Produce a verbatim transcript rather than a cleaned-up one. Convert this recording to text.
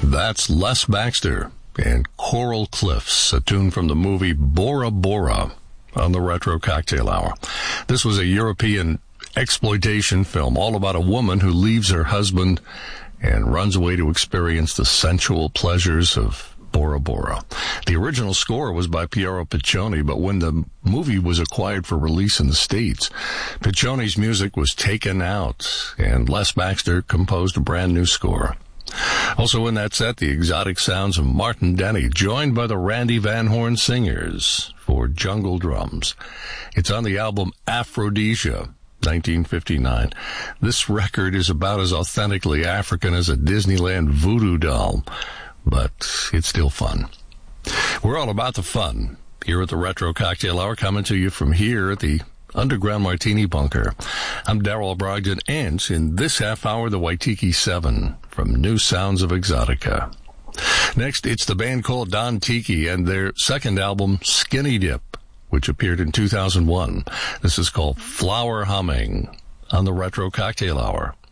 That's Les Baxter and Coral Cliffs, a tune from the movie Bora Bora on the Retro Cocktail Hour. This was a European exploitation film all about a woman who leaves her husband and runs away to experience the sensual pleasures of Bora Bora. The original score was by Piero Piccioni, but when the movie was acquired for release in the States, Piccioni's music was taken out, and Les Baxter composed a brand new score. Also in that set, the exotic sounds of Martin Denny, joined by the Randy Van Horn Singers for Jungle Drums. It's on the album Aphrodisia, nineteen fifty-nine. This record is about as authentically African as a Disneyland voodoo doll, but it's still fun. We're all about the fun here at the Retro Cocktail Hour, coming to you from here at the Underground Martini Bunker. I'm Darrell Brogdon, and in this half hour, the Waitiki Seven from New Sounds of Exotica. Next, it's the band called Don Tiki and their second album, Skinny Dip, which appeared in two thousand one. This is called Flower Humming on the Retro Cocktail Hour.